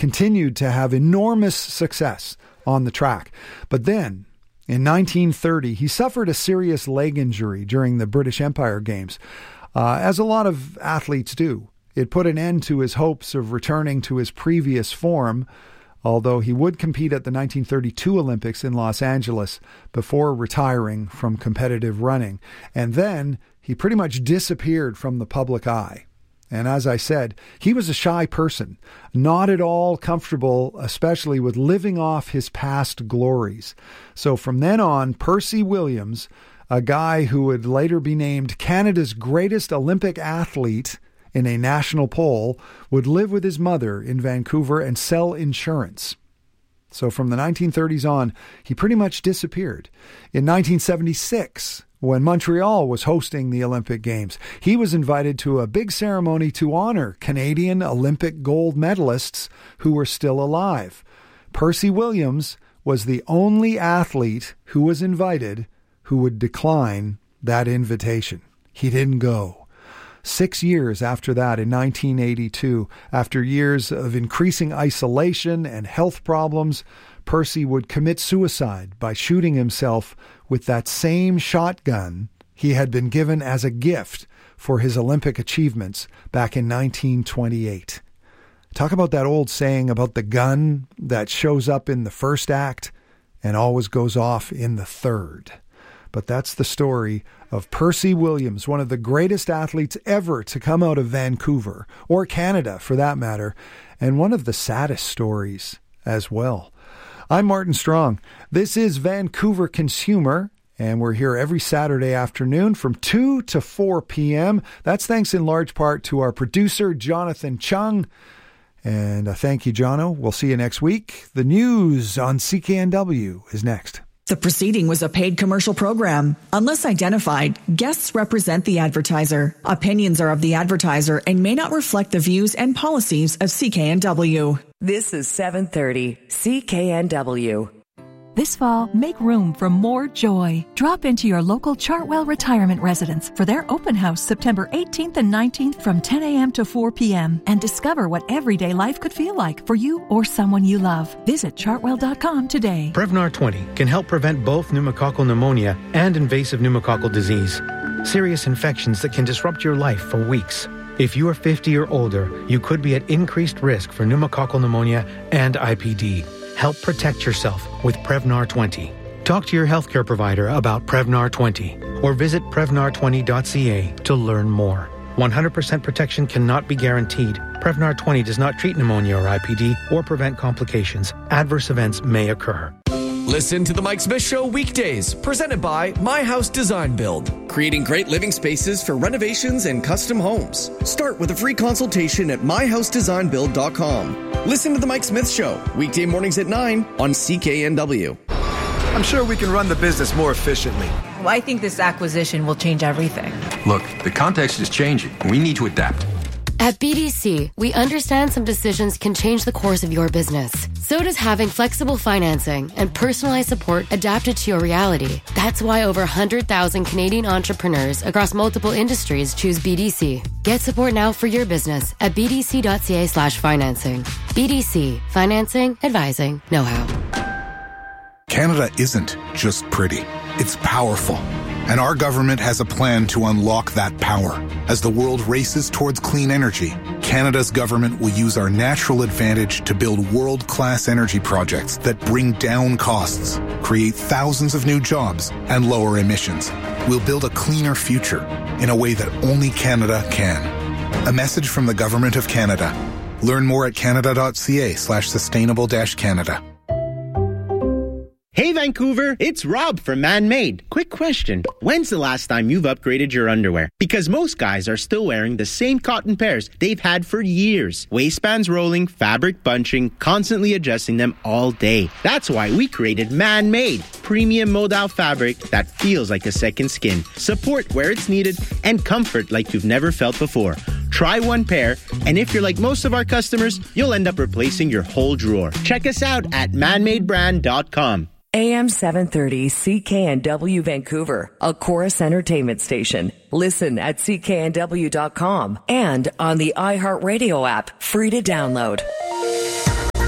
continued to have enormous success on the track. But then, in 1930, he suffered a serious leg injury during the British Empire Games, as a lot of athletes do. It put an end to his hopes of returning to his previous form, although he would compete at the 1932 Olympics in Los Angeles before retiring from competitive running. And then he pretty much disappeared from the public eye. And as I said, he was a shy person, not at all comfortable, especially with living off his past glories. So from then on, Percy Williams, a guy who would later be named Canada's greatest Olympic athlete in a national poll, would live with his mother in Vancouver and sell insurance. So from the 1930s on, he pretty much disappeared. In 1976, when Montreal was hosting the Olympic Games, he was invited to a big ceremony to honor Canadian Olympic gold medalists who were still alive. Percy Williams was the only athlete who was invited who would decline that invitation. He didn't go. 6 years after that, in 1982, after years of increasing isolation and health problems, Percy would commit suicide by shooting himself with that same shotgun he had been given as a gift for his Olympic achievements back in 1928. Talk about that old saying about the gun that shows up in the first act and always goes off in the third. But that's the story of Percy Williams, one of the greatest athletes ever to come out of Vancouver, or Canada for that matter, and one of the saddest stories as well. I'm Martin Strong. This is Vancouver Consumer, and we're here every Saturday afternoon from 2 to 4 p.m. That's thanks in large part to our producer, Jonathan Chung. And thank you, Jono. We'll see you next week. The news on CKNW is next. The proceeding was a paid commercial program. Unless identified, guests represent the advertiser. Opinions are of the advertiser and may not reflect the views and policies of CKNW. This is 730 CKNW. This fall, make room for more joy. Drop into your local Chartwell Retirement Residence for their open house September 18th and 19th from 10 a.m. to 4 p.m. and discover what everyday life could feel like for you or someone you love. Visit chartwell.com today. Prevnar 20 can help prevent both pneumococcal pneumonia and invasive pneumococcal disease, serious infections that can disrupt your life for weeks. If you are 50 or older, you could be at increased risk for pneumococcal pneumonia and IPD. Help protect yourself with Prevnar 20. Talk to your healthcare provider about Prevnar 20 or visit Prevnar20.ca to learn more. 100% protection cannot be guaranteed. Prevnar 20 does not treat pneumonia or IPD or prevent complications. Adverse events may occur. Listen to The Mike Smith Show weekdays, presented by My House Design Build, creating great living spaces for renovations and custom homes. Start with a free consultation at myhousedesignbuild.com. Listen to The Mike Smith Show, weekday mornings at 9 on CKNW. I'm sure we can run the business more efficiently. Well, I think this acquisition will change everything. Look, the context is changing. We need to adapt. At BDC, we understand some decisions can change the course of your business. So does having flexible financing and personalized support adapted to your reality. That's why over 100,000 Canadian entrepreneurs across multiple industries choose BDC. Get support now for your business at bdc.ca/financing. BDC. Financing, advising, know-how. Canada isn't just pretty. It's powerful. And our government has a plan to unlock that power. As the world races towards clean energy, Canada's government will use our natural advantage to build world-class energy projects that bring down costs, create thousands of new jobs, and lower emissions. We'll build a cleaner future in a way that only Canada can. A message from the Government of Canada. Learn more at canada.ca/sustainable-Canada. Hey Vancouver, it's Rob from Man-Made. Quick question. When's the last time you've upgraded your underwear? Because most guys are still wearing the same cotton pairs they've had for years. Waistbands rolling, fabric bunching, constantly adjusting them all day. That's why we created Man-Made. Premium modal fabric that feels like a second skin. Support where it's needed and comfort like you've never felt before. Try one pair, and if you're like most of our customers, you'll end up replacing your whole drawer. Check us out at manmadebrand.com. AM 730 CKNW Vancouver, a Chorus Entertainment station. Listen at CKNW.com and on the iHeartRadio app, free to download.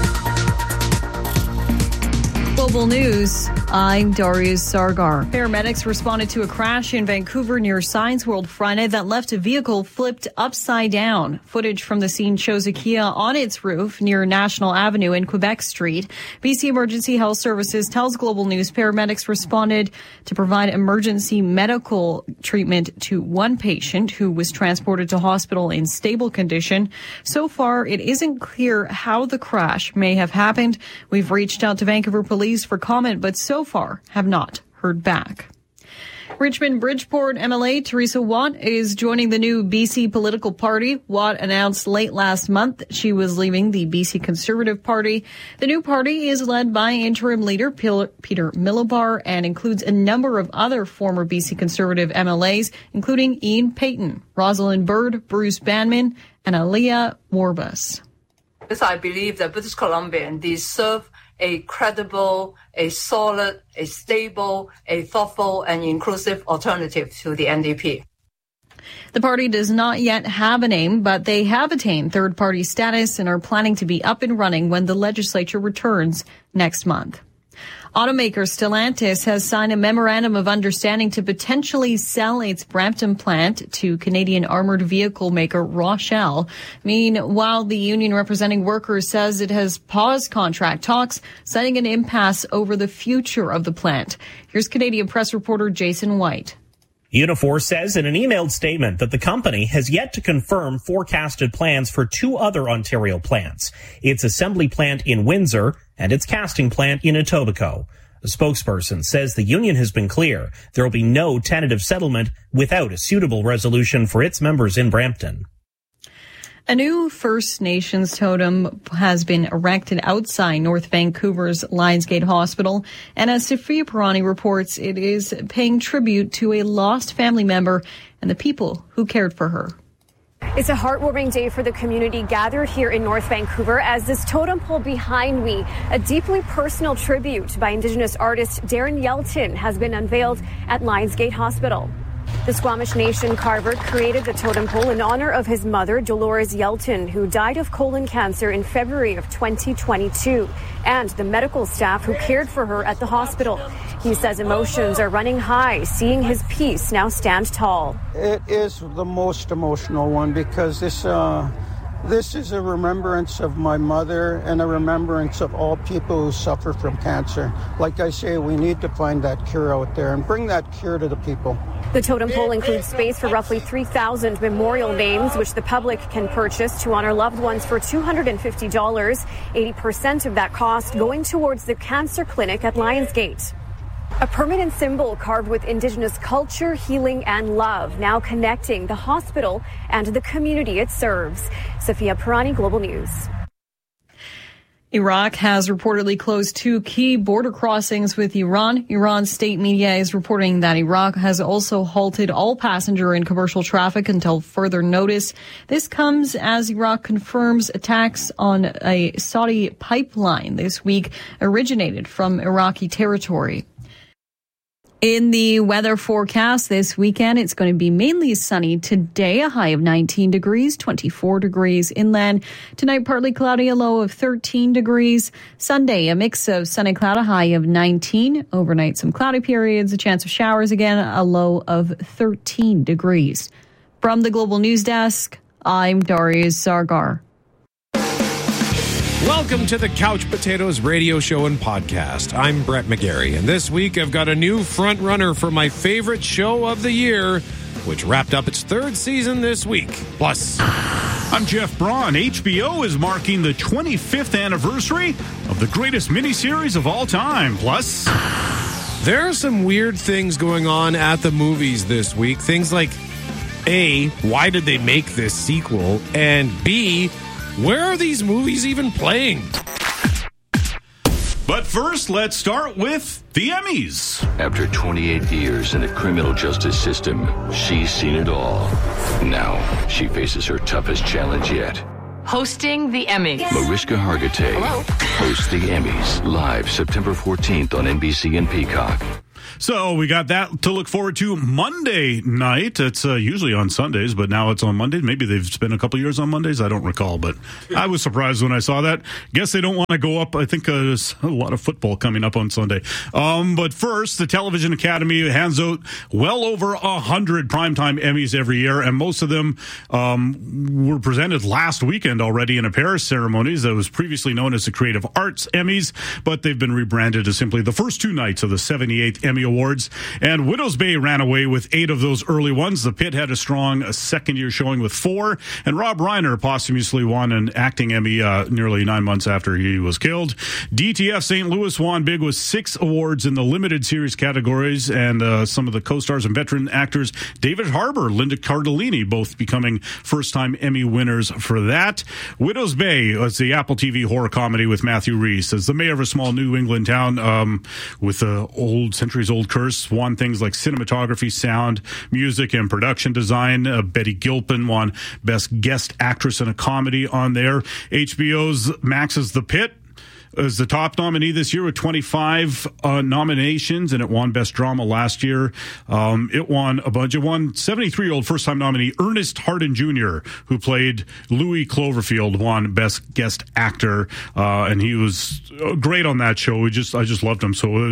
Global News, I'm Darius Sargar. Paramedics responded to a crash in Vancouver near Science World Friday that left a vehicle flipped upside down. Footage from the scene shows a Kia on its roof near National Avenue and Quebec Street. BC Emergency Health Services tells Global News paramedics responded to provide emergency medical treatment to one patient who was transported to hospital in stable condition. So far, it isn't clear how the crash may have happened. We've reached out to Vancouver Police for comment, but so far have not heard back. Richmond Bridgeport MLA Teresa Watt is joining the new BC political party. Watt announced late last month she was leaving the BC Conservative Party. The new party is led by interim leader Peter Milobar and includes a number of other former BC Conservative MLAs, including Ian Payton, Rosalind Bird, Bruce Banman, and Aliyah Warbus. I believe that British Columbians deserve a credible, a solid, a stable, a thoughtful and inclusive alternative to the NDP. The party does not yet have a name, but they have attained third-party status and are planning to be up and running when the legislature returns next month. Automaker Stellantis has signed a memorandum of understanding to potentially sell its Brampton plant to Canadian armored vehicle maker Rochelle. Meanwhile, the union representing workers says it has paused contract talks, citing an impasse over the future of the plant. Here's Canadian press reporter Jason White. Unifor says in an emailed statement that the company has yet to confirm forecasted plans for two other Ontario plants, its assembly plant in Windsor and its casting plant in Etobicoke. A spokesperson says the union has been clear there will be no tentative settlement without a suitable resolution for its members in Brampton. A new First Nations totem has been erected outside North Vancouver's Lionsgate Hospital, and as Sophia Pirani reports, it is paying tribute to a lost family member and the people who cared for her. It's a heartwarming day for the community gathered here in North Vancouver as this totem pole behind me, a deeply personal tribute by Indigenous artist Darren Yelton, has been unveiled at Lionsgate Hospital. The Squamish Nation carver created the totem pole in honor of his mother, Dolores Yelton, who died of colon cancer in February of 2022, and the medical staff who cared for her at the hospital. He says emotions are running high, seeing his piece now stand tall. It is the most emotional one because this is a remembrance of my mother and a remembrance of all people who suffer from cancer. Like I say, we need to find that cure out there and bring that cure to the people. The totem pole includes space for roughly 3,000 memorial names, which the public can purchase to honor loved ones for $250. 80% of that cost going towards the cancer clinic at Lionsgate. A permanent symbol carved with Indigenous culture, healing, and love, now connecting the hospital and the community it serves. Sophia Pirani, Global News. Iraq has reportedly closed two key border crossings with Iran. Iran's state media is reporting that Iraq has also halted all passenger and commercial traffic until further notice. This comes as Iraq confirms attacks on a Saudi pipeline this week originated from Iraqi territory. In the weather forecast this weekend, it's going to be mainly sunny today, a high of 19 degrees, 24 degrees inland. Tonight, partly cloudy, a low of 13 degrees. Sunday, a mix of sun and cloud, a high of 19. Overnight, some cloudy periods, a chance of showers again, a low of 13 degrees. From the Global News Desk, I'm Darius Sargar. Welcome to the Couch Potatoes radio show and podcast. I'm Brett McGarry, and this week I've got a new front runner for my favorite show of the year, which wrapped up its third season this week. Plus, I'm Jeff Braun. HBO is marking the 25th anniversary of the greatest miniseries of all time. Plus, there are some weird things going on at the movies this week. Things like, A, why did they make this sequel? And B, where are these movies even playing? But first, let's start with the Emmys. After 28 years in the criminal justice system, she's seen it all. Now, she faces her toughest challenge yet. Hosting the Emmys. Mariska Hargitay hosts the Emmys live September 14th on NBC and Peacock. So we got that to look forward to Monday night. It's usually on Sundays, but now it's on Mondays. Maybe they've spent a couple years on Mondays. I don't recall, but I was surprised when I saw that. Guess they don't want to go up. I think there's a lot of football coming up on Sunday. But first, the Television Academy hands out well over 100 primetime Emmys every year, and most of them were presented last weekend already in a pair of ceremonies that was previously known as the Creative Arts Emmys, but they've been rebranded as simply the first two nights of the 78th Emmy Awards. And Widows Bay ran away with 8 of those early ones. The Pit had a strong second-year showing with 4, and Rob Reiner posthumously won an acting Emmy nearly 9 months after he was killed. DTF St. Louis won big with 6 awards in the limited series categories, and some of the co-stars and veteran actors, David Harbour, Linda Cardellini, both becoming first-time Emmy winners for that. Widows Bay was the Apple TV horror comedy with Matthew Rhys as the mayor of a small New England town with a centuries-old curse, won things like cinematography, sound, music, and production design. Betty Gilpin won Best Guest Actress in a Comedy on there. HBO's Max's The Pit is the top nominee this year with 25 nominations, and it won Best Drama last year. It won a bunch. It won 73-year-old first-time nominee Ernest Hardin Jr., who played Louis Cloverfield, won Best Guest Actor, and he was great on that show. I just loved him. So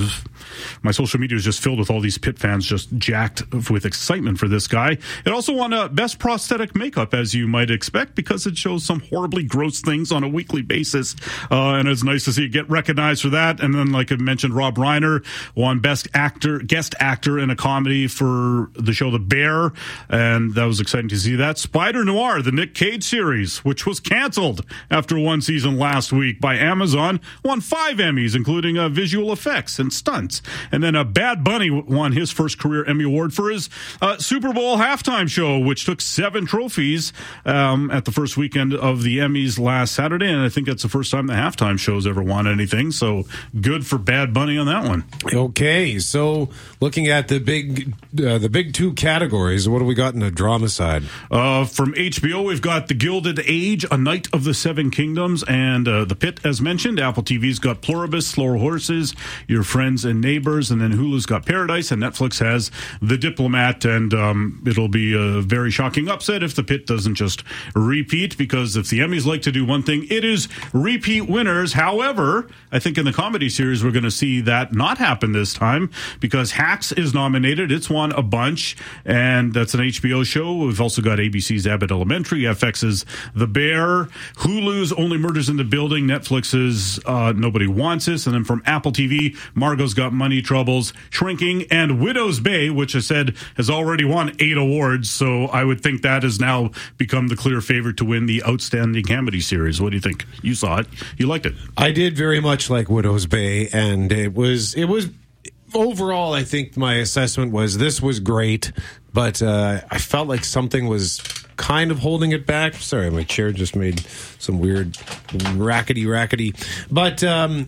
my social media was just filled with all these Pit fans just jacked with excitement for this guy. It also won Best Prosthetic Makeup, as you might expect, because it shows some horribly gross things on a weekly basis, and it's nice to see it get recognized for that. And then, like I mentioned, Rob Reiner won Best Guest Actor in a Comedy for the show The Bear, and that was exciting to see that. Spider Noir, the Nick Cage series, which was canceled after one season last week by Amazon, won 5 Emmys, including visual effects and stunts. And then Bad Bunny won his first career Emmy Award for his Super Bowl halftime show, which took 7 trophies at the first weekend of the Emmys last Saturday, and I think that's the first time the halftime shows ever won anything, so good for Bad Bunny on that one. Okay, so looking at the big 2 categories, what do we got in the drama side? From HBO, we've got The Gilded Age, A Night of the Seven Kingdoms, and The Pit, as mentioned. Apple TV's got Pluribus, Slow Horses, Your Friends and Neighbors, and then Hulu's got Paradise, and Netflix has The Diplomat, and it'll be a very shocking upset if The Pit doesn't just repeat, because if the Emmys like to do one thing, it is repeat winners. However, I think in the comedy series we're going to see that not happen this time, because Hacks is nominated. It's won a bunch, and that's an HBO show. We've also got ABC's Abbott Elementary, FX's The Bear, Hulu's Only Murders in the Building, Netflix's Nobody Wants Us, and then from Apple TV, Margot's got Money Troubles, Shrinking, and Widows Bay, which I said has already won 8 awards, so I would think that has now become the clear favorite to win the Outstanding Comedy Series. What do you think? You saw it. You liked it. I did very much like Widows Bay, and it was overall, I think my assessment was this was great, but I felt like something was kind of holding it back. Sorry, my chair just made some weird rackety. But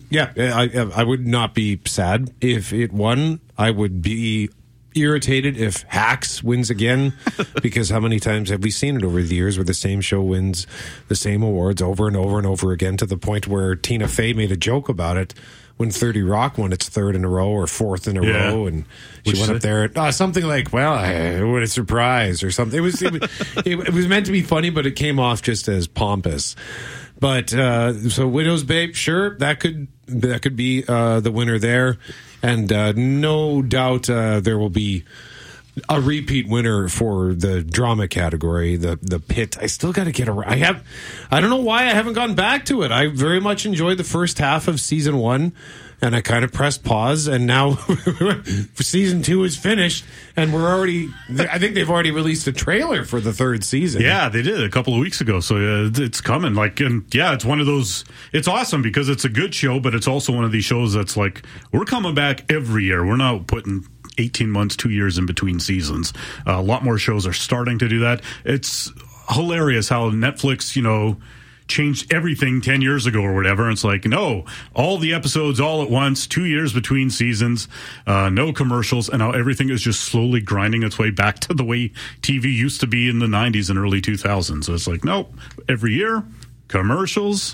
I would not be sad if it won. I would be irritated if Hacks wins again, because how many times have we seen it over the years where the same show wins the same awards over and over and over again, to the point where Tina Fey made a joke about it when 30 Rock won its 3rd in a row or 4th in a row, and she went up there something like, well, what a surprise or something. It was meant to be funny, but it came off just as pompous. But so Widows Bay, sure, that could be the winner there, and no doubt there will be a repeat winner for the drama category, the Pit. I still got to get around. I don't know why I haven't gone back to it. I very much enjoyed the first half of season 1, and I kind of pressed pause, and now season 2 is finished, and I think they've already released a trailer for the 3rd season. Yeah, they did a couple of weeks ago, so it's coming. It's one of those, it's awesome because it's a good show, but it's also one of these shows that's like, we're coming back every year. We're not putting 18 months, 2 years in between seasons. A lot more shows are starting to do that. It's hilarious how Netflix, changed everything 10 years ago or whatever. And it's like, no, all the episodes all at once, 2 years between seasons, no commercials, and now everything is just slowly grinding its way back to the way TV used to be in the 90s and early 2000s. So it's like, nope, every year, commercials,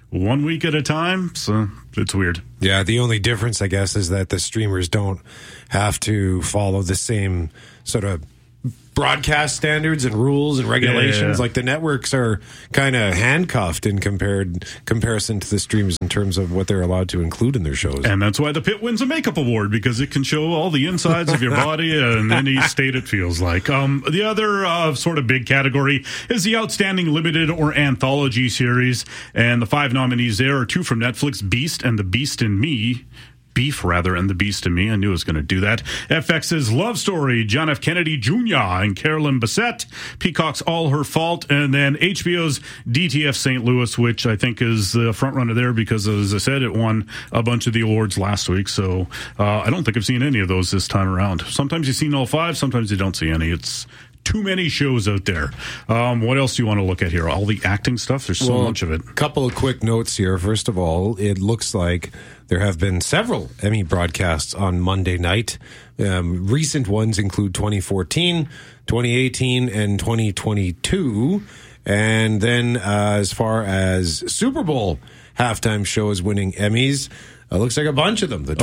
1 week at a time, so it's weird. Yeah, the only difference, I guess, is that the streamers don't have to follow the same sort of broadcast standards and rules and regulations. Yeah. Like the networks are kind of handcuffed in comparison to the streamers in terms of what they're allowed to include in their shows. And that's why the Pit wins a makeup award, because it can show all the insides of your body in any state it feels like. The other sort of big category is the Outstanding Limited or Anthology Series. And the 5 nominees there are 2 from Netflix, Beast and The Beast in Me. Beef, rather, and The Beast in Me. I knew it was going to do that. FX's Love Story, John F. Kennedy Jr. and Carolyn Bessette. Peacock's All Her Fault. And then HBO's DTF St. Louis, which I think is the front runner there because, as I said, it won a bunch of the awards last week. So I don't think I've seen any of those this time around. Sometimes you've seen all 5, sometimes you don't see any. It's too many shows out there. What else do you want to look at here? All the acting stuff? There's so much of it. A couple of quick notes here. First of all, it looks like there have been several Emmy broadcasts on Monday night. Recent ones include 2014, 2018, and 2022. And then as far as Super Bowl halftime shows winning Emmys, looks like a bunch of them. The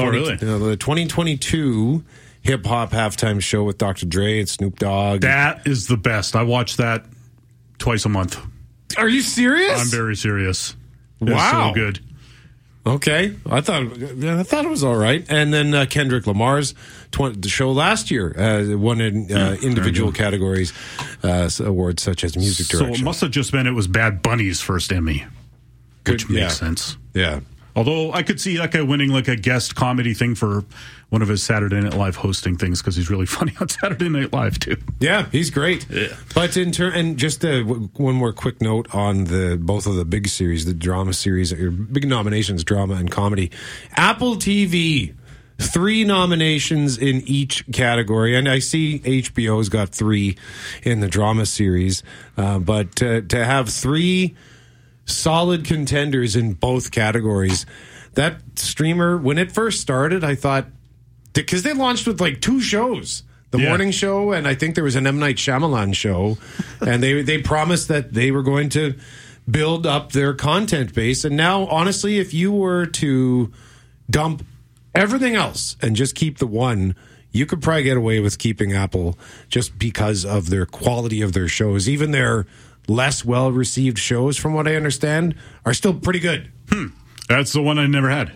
2022 hip-hop halftime show with Dr. Dre and Snoop Dogg. That is the best. I watch that twice a month. Are you serious? I'm very serious. Wow. It's so good. Okay. I thought it was all right. And then Kendrick Lamar's the show last year won in individual categories awards such as music direction. So it must have just been it was Bad Bunny's first Emmy, which makes sense. Yeah. Although I could see that guy winning like a guest comedy thing for one of his Saturday Night Live hosting things because he's really funny on Saturday Night Live too. Yeah, he's great. Yeah. But and just one more quick note on both of the big series, the drama series, or big nominations, drama and comedy. Apple TV, 3 nominations in each category, and I see HBO's got 3 in the drama series, but to have 3 solid contenders in both categories. That streamer, when it first started, I thought, because they launched with like 2 shows, the morning show, and I think there was an M. Night Shyamalan show, and they promised that they were going to build up their content base. And now, honestly, if you were to dump everything else and just keep the one, you could probably get away with keeping Apple just because of their quality of their shows. Even their less well-received shows, from what I understand, are still pretty good. That's the one I never had.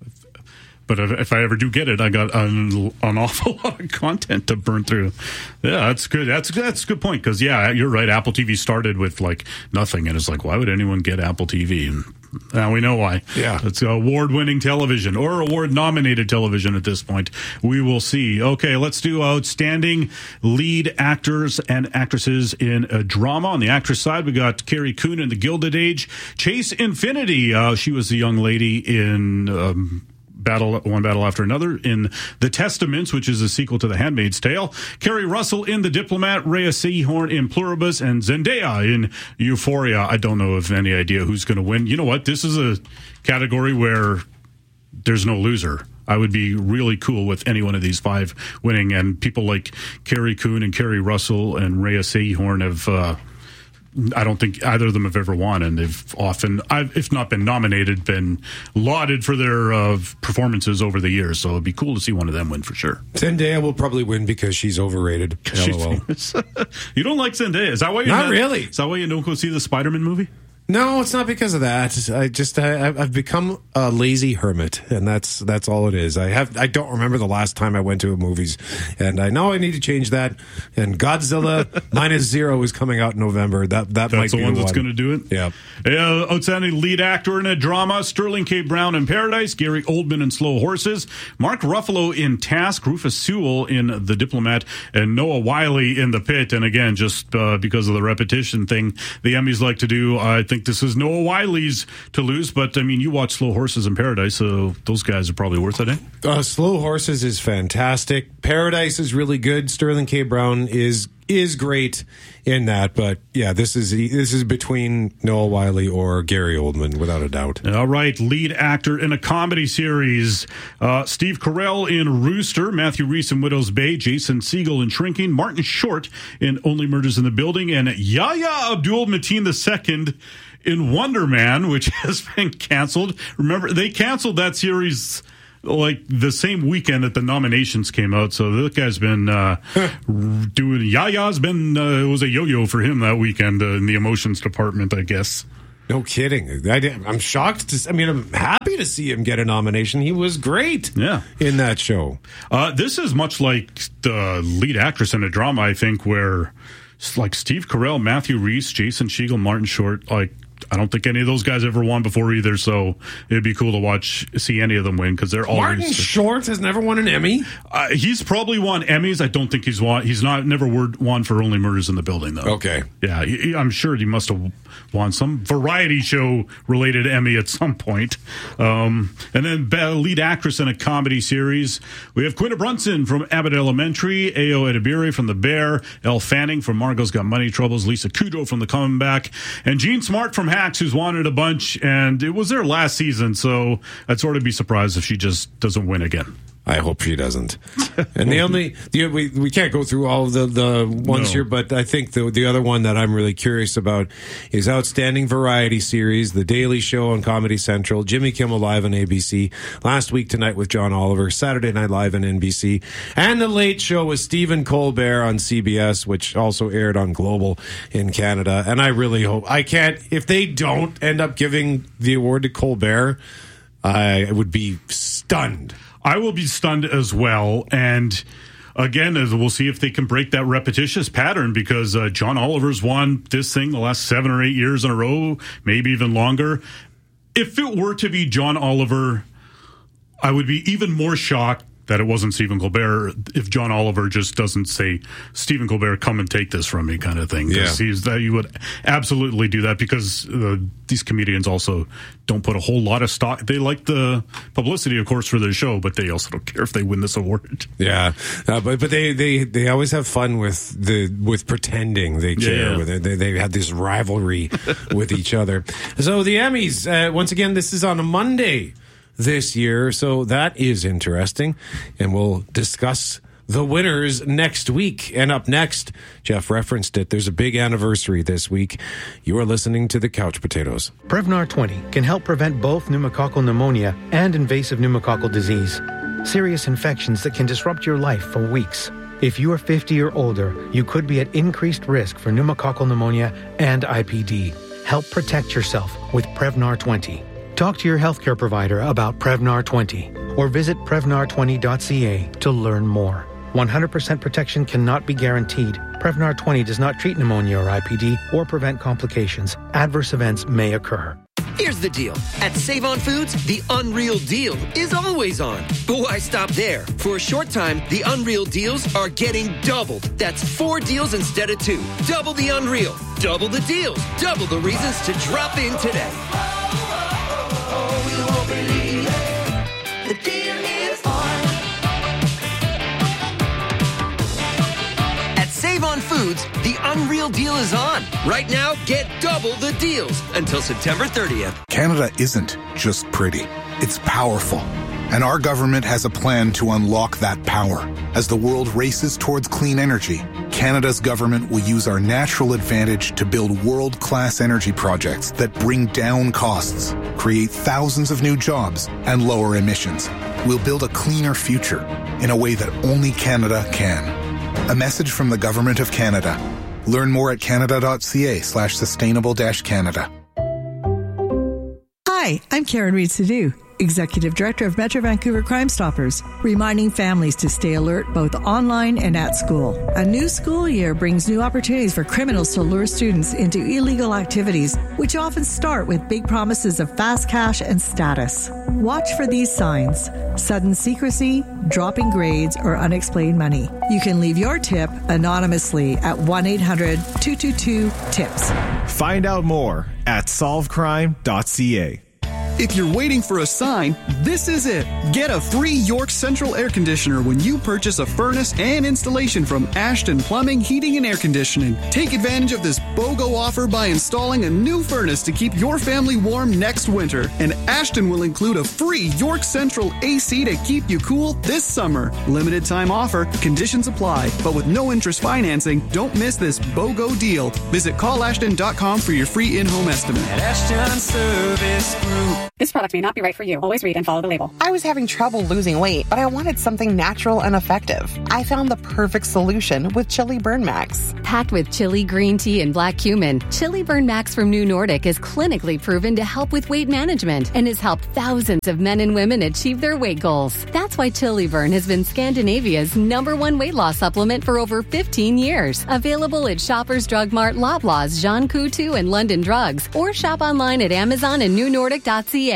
But if I ever do get it, I got an awful lot of content to burn through. Yeah, that's good. That's a good point because, yeah, you're right. Apple TV started with, like, nothing. And it's like, why would anyone get Apple TV? And now we know why. Yeah. It's award-winning television or award-nominated television at this point. We will see. Okay, let's do outstanding lead actors and actresses in a drama. On the actress side, we got Carrie Coon in The Gilded Age. Chase Infinity. She was the young lady in... One Battle After Another, in The Testaments, which is a sequel to The Handmaid's Tale. Kerry Russell in The Diplomat, Rhea Seehorn in Pluribus, and Zendaya in Euphoria. I don't know of any idea who's going to win. You know what? This is a category where there's no loser. I would be really cool with any one of these 5 winning, and people like Carrie Coon and Kerry Russell and Rhea Seehorn have... I don't think either of them have ever won, and they've often, if not been nominated, been lauded for their performances over the years. So it'd be cool to see one of them win for sure. Zendaya will probably win because she's overrated. LOL. You don't like Zendaya? Is that why you're not really? Is that why you don't go see the Spider-Man movie? No, it's not because of that. I've become a lazy hermit, and that's all it is. I don't remember the last time I went to a movies, and I know I need to change that. And Godzilla -0 is coming out in November. That's might be the one that's going to do it. Yeah. Outstanding lead actor in a drama: Sterling K. Brown in Paradise, Gary Oldman in Slow Horses, Mark Ruffalo in Task, Rufus Sewell in The Diplomat, and Noah Wyle in The Pit. And again, just because of the repetition thing the Emmys like to do, I think this is Noah Wile's to lose, but I mean, you watch Slow Horses in Paradise, so those guys are probably worth it, eh? Slow Horses is fantastic. Paradise is really good. Sterling K. Brown is great in that, but yeah, this is between Noah Wyle or Gary Oldman, without a doubt. All right, lead actor in a comedy series: Steve Carell in Rooster, Matthew Rhys in Widow's Bay, Jason Segel in Shrinking, Martin Short in Only Murders in the Building, and Yahya Abdul-Mateen II in Wonder Man, which has been canceled. Remember, they canceled that series like the same weekend that the nominations came out. So that guy's been doing. Yaya's been. It was a yo-yo for him that weekend in the emotions department, I guess. No kidding. I'm shocked. I'm happy to see him get a nomination. He was great in that show. This is much like the lead actress in a drama, I think, where like Steve Carell, Matthew Rhys, Jason Segel, Martin Short, like, I don't think any of those guys ever won before either, so it'd be cool to see any of them win because they're all. Martin Short has never won an Emmy. He's probably won Emmys. I don't think he's won. He's never won for Only Murders in the Building though. Okay, yeah, I'm sure he must have won some variety show related Emmy at some point. And then lead actress in a comedy series, we have Quinta Brunson from Abbott Elementary, Ayo Edebiri from The Bear, Elle Fanning from Margot's Got Money Troubles, Lisa Kudrow from The Comeback, and Jean Smart from Hacks, who's won it a bunch, and it was their last season, so I'd sort of be surprised if she just doesn't win again. I hope she doesn't. And we can't go through all of the ones here, but I think the other one that I'm really curious about is Outstanding Variety Series, The Daily Show on Comedy Central, Jimmy Kimmel Live on ABC, Last Week Tonight with John Oliver, Saturday Night Live on NBC, and The Late Show with Stephen Colbert on CBS, which also aired on Global in Canada. And I really hope, if they don't end up giving the award to Colbert, I would be stunned. I will be stunned as well. And again, we'll see if they can break that repetitious pattern because John Oliver's won this thing the last 7 or 8 years in a row, maybe even longer. If it were to be John Oliver, I would be even more shocked that it wasn't Stephen Colbert if John Oliver just doesn't say, Stephen Colbert, come and take this from me kind of thing. Yeah. You would absolutely do that because these comedians also don't put a whole lot of stock. They like the publicity, of course, for their show, but they also don't care if they win this award. Yeah, but they always have fun with pretending they care. Yeah. They have this rivalry with each other. So the Emmys, once again, this is on a Monday this year, so that is interesting, and we'll discuss the winners next week. And up next, Jeff referenced it, there's a big anniversary this week. You are listening to the Couch Potatoes. Prevnar 20 can help prevent both pneumococcal pneumonia and invasive pneumococcal disease, serious infections that can disrupt your life for weeks. If you are 50 or older, you could be at increased risk for pneumococcal pneumonia and IPD. Help protect yourself with Prevnar 20. Talk to your healthcare provider about Prevnar 20 or visit Prevnar20.ca to learn more. 100% protection cannot be guaranteed. Prevnar 20 does not treat pneumonia or IPD or prevent complications. Adverse events may occur. Here's the deal. At Save-On Foods, the Unreal Deal is always on. But why stop there? For a short time, the Unreal Deals are getting doubled. That's 4 deals instead of 2. Double the Unreal. Double the deals. Double the reasons to drop in today. The deal is on. At Save-On Foods, the Unreal Deal is on. Right now, get double the deals until September 30th. Canada isn't just pretty. It's powerful. And our government has a plan to unlock that power. As the world races towards clean energy, Canada's government will use our natural advantage to build world-class energy projects that bring down costs, create thousands of new jobs, and lower emissions. We'll build a cleaner future in a way that only Canada can. A message from the Government of Canada. Learn more at canada.ca/sustainable-Canada. Hi, I'm Karen Reed-Sadu, Executive Director of Metro Vancouver Crime Stoppers, reminding families to stay alert both online and at school. A new school year brings new opportunities for criminals to lure students into illegal activities, which often start with big promises of fast cash and status. Watch for these signs: sudden secrecy, dropping grades, or unexplained money. You can leave your tip anonymously at 1-800-222-TIPS. Find out more at solvecrime.ca. If you're waiting for a sign, this is it. Get a free York Central air conditioner when you purchase a furnace and installation from Ashton Plumbing, Heating, and Air Conditioning. Take advantage of this BOGO offer by installing a new furnace to keep your family warm next winter. And Ashton will include a free York Central AC to keep you cool this summer. Limited time offer, conditions apply. But with no interest financing, don't miss this BOGO deal. Visit callashton.com for your free in-home estimate. At Ashton Service Group. This product may not be right for you. Always read and follow the label. I was having trouble losing weight, but I wanted something natural and effective. I found the perfect solution with Chili Burn Max. Packed with chili, green tea, and black cumin, Chili Burn Max from New Nordic is clinically proven to help with weight management and has helped thousands of men and women achieve their weight goals. That's why Chili Burn has been Scandinavia's #1 weight loss supplement for over 15 years. Available at Shoppers Drug Mart, Loblaws, Jean Coutu, and London Drugs, or shop online at Amazon and newnordic.ca.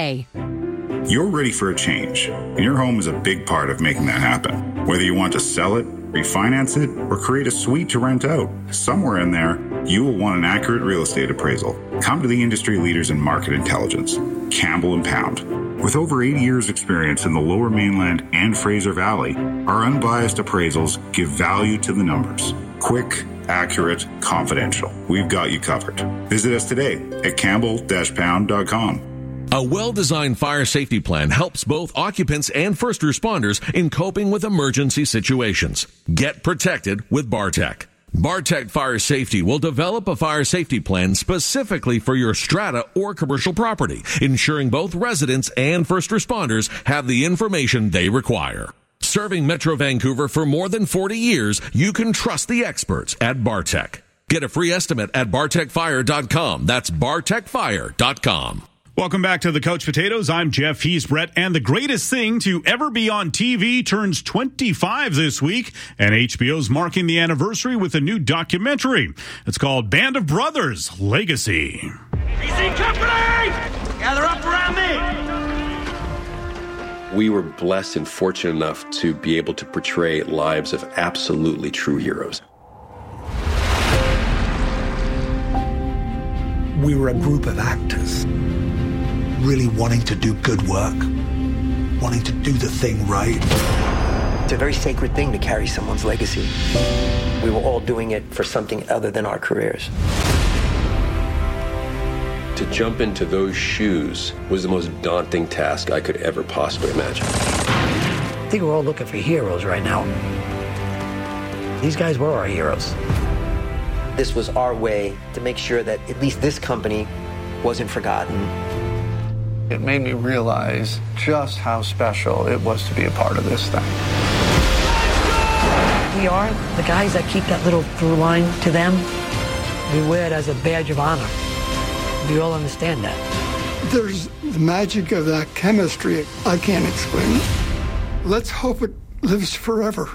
You're ready for a change, and your home is a big part of making that happen. Whether you want to sell it, refinance it, or create a suite to rent out, somewhere in there, you will want an accurate real estate appraisal. Come to the industry leaders in market intelligence, Campbell & Pound. With over 80 years' experience in the Lower Mainland and Fraser Valley, our unbiased appraisals give value to the numbers. Quick, accurate, confidential. We've got you covered. Visit us today at campbell-pound.com. A well-designed fire safety plan helps both occupants and first responders in coping with emergency situations. Get protected with Bartec. Bartec Fire Safety will develop a fire safety plan specifically for your strata or commercial property, ensuring both residents and first responders have the information they require. Serving Metro Vancouver for more than 40 years, you can trust the experts at Bartec. Get a free estimate at bartecfire.com. That's bartecfire.com. Welcome back to the Couch Potatoes. I'm Jeff. He's Brett. And the greatest thing to ever be on TV turns 25 this week. And HBO's marking the anniversary with a new documentary. It's called Band of Brothers: Legacy. Easy company! Gather up around me! We were blessed and fortunate enough to be able to portray lives of absolutely true heroes. We were a group of actors, really wanting to do good work, wanting to do the thing right. It's a very sacred thing to carry someone's legacy. We were all doing it for something other than our careers. To jump into those shoes was the most daunting task I could ever possibly imagine. I think we're all looking for heroes right now. These guys were our heroes. This was our way to make sure that at least this company wasn't forgotten. It made me realize just how special it was to be a part of this thing. We are the guys that keep that little through line to them. We wear it as a badge of honor. We all understand that. There's the magic of that chemistry. I can't explain it. Let's hope it lives forever.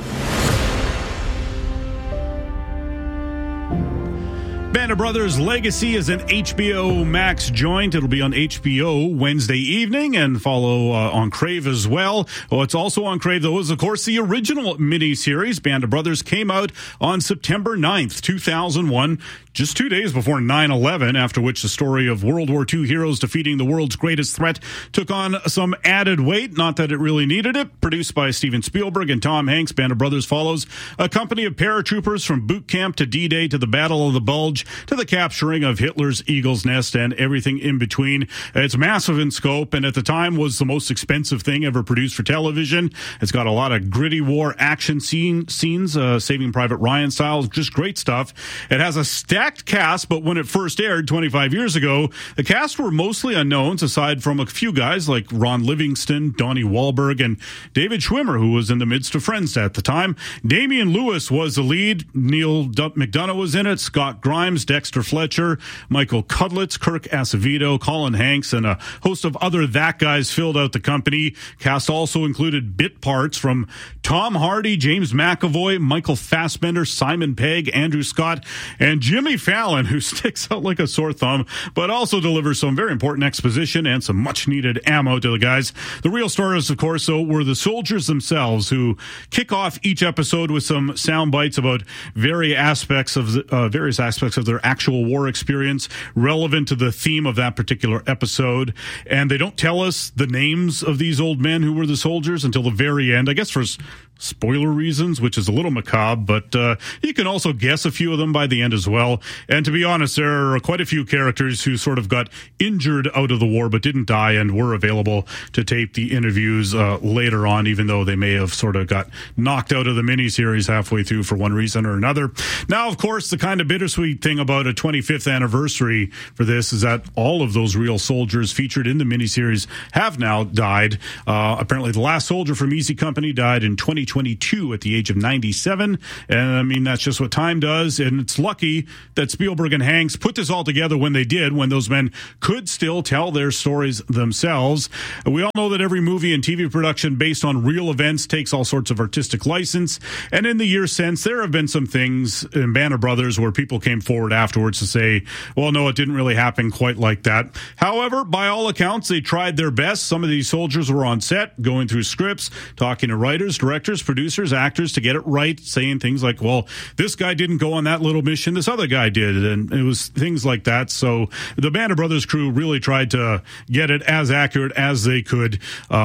Band of Brothers Legacy is an HBO Max joint. It'll be on HBO Wednesday evening and follow on Crave as well. It's also on Crave, though, is, of course, the original miniseries. Band of Brothers came out on September 9th, 2001, just 2 days before 9/11, after which the story of World War II heroes defeating the world's greatest threat took on some added weight. Not that it really needed it. Produced by Steven Spielberg and Tom Hanks, Band of Brothers follows a company of paratroopers from boot camp to D-Day to the Battle of the Bulge to the capturing of Hitler's Eagle's Nest and everything in between. It's massive in scope, and at the time was the most expensive thing ever produced for television. It's got a lot of gritty war action scenes, Saving Private Ryan style, just great stuff. It has a stacked cast, but when it first aired 25 years ago, the cast were mostly unknowns, aside from a few guys like Ron Livingston, Donnie Wahlberg, and David Schwimmer, who was in the midst of Friends at the time. Damian Lewis was the lead. Neil McDonough was in it. Scott Grimes, Dexter Fletcher, Michael Cudlitz, Kirk Acevedo, Colin Hanks, and a host of other that guys filled out the company. Cast also included bit parts from Tom Hardy, James McAvoy, Michael Fassbender, Simon Pegg, Andrew Scott, and Jimmy Jimmy Fallon, who sticks out like a sore thumb, but also delivers some very important exposition and some much-needed ammo to the guys. The real stars, of course, though, were the soldiers themselves, who kick off each episode with some sound bites about various aspects of their actual war experience relevant to the theme of that particular episode. And they don't tell us the names of these old men who were the soldiers until the very end, I guess for spoiler reasons, which is a little macabre, but you can also guess a few of them by the end as well. And to be honest, there are quite a few characters who sort of got injured out of the war but didn't die and were available to tape the interviews later on, even though they may have sort of got knocked out of the miniseries halfway through for one reason or another. Now, of course, the kind of bittersweet thing about a 25th anniversary for this is that all of those real soldiers featured in the miniseries have now died. Apparently, the last soldier from Easy Company died in 2022 at the age of 97. And I mean, that's just what time does. And it's lucky that Spielberg and Hanks put this all together when they did, when those men could still tell their stories themselves. We all know that every movie and TV production based on real events takes all sorts of artistic license. And in the years since, there have been some things in Band of Brothers where people came forward afterwards to say, well, no, it didn't really happen quite like that. However, by all accounts, they tried their best. Some of these soldiers were on set, going through scripts, talking to writers, directors, producers, actors to get it right, saying things like, well, this guy didn't go on that little mission, this other guy did, and it was things like that. So the Band of Brothers crew really tried to get it as accurate as they could.